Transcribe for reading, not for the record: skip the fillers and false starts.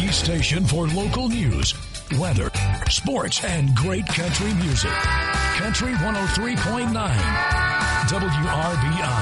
The station for local news, weather, sports, and great country music. Country 103.9 WRBI.